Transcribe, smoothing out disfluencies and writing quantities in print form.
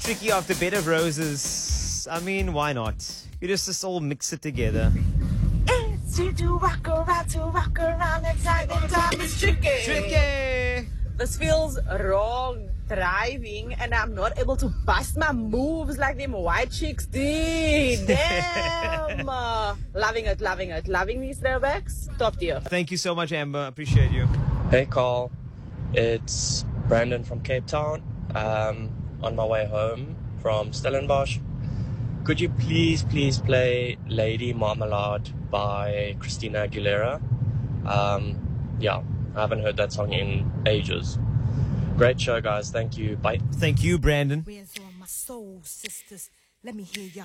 Tricky after Bed of Roses. I mean, why not? You just all mix it together. It's to rock around, exciting time is tricky. Tricky! This feels wrong, driving, and I'm not able to bust my moves like them white chicks did. Damn! Loving it. Loving these throwbacks. Top tier. Thank you so much, Amber. Appreciate you. Hey Carl, it's Brandon from Cape Town. On my way home from Stellenbosch. Could you please play Lady Marmalade by Christina Aguilera? Yeah, I haven't heard that song in ages. Great show, guys. Thank you. Bye. Thank you, Brandon. Where's all my soul sisters? Let me hear y'all.